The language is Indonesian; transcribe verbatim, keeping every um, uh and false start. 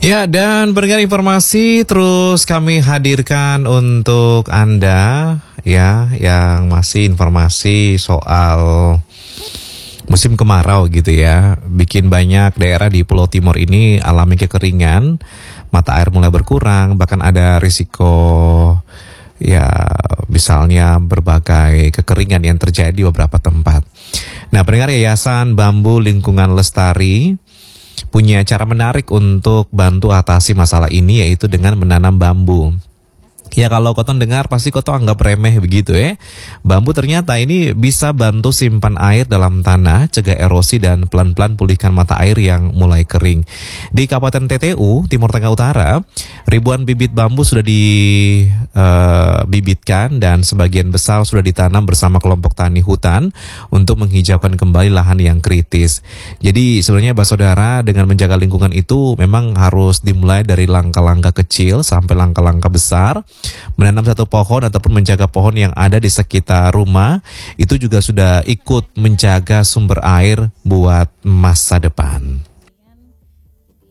Ya, dan pendengar informasi terus kami hadirkan untuk Anda ya yang masih informasi soal musim kemarau gitu ya. Bikin banyak daerah di Pulau Timur ini alami kekeringan, mata air mulai berkurang, bahkan ada risiko ya misalnya berbagai kekeringan yang terjadi di beberapa tempat. Nah, pendengar, Yayasan Bambu Lingkungan Lestari punya cara menarik untuk bantu atasi masalah ini, yaitu dengan menanam bambu. Ya, kalau Koton dengar pasti Koton anggap remeh begitu ya. Bambu ternyata ini bisa bantu simpan air dalam tanah, cegah erosi dan pelan-pelan pulihkan mata air yang mulai kering. Di Kabupaten T T U, Timur Tengah Utara, ribuan bibit bambu sudah dibibitkan uh, dan sebagian besar sudah ditanam bersama kelompok tani hutan untuk menghijaukan kembali lahan yang kritis. Jadi sebenarnya Bapak Saudara, dengan menjaga lingkungan itu memang harus dimulai dari langkah-langkah kecil sampai langkah-langkah besar. Menanam satu pohon ataupun menjaga pohon yang ada di sekitar rumah itu juga sudah ikut menjaga sumber air buat masa depan.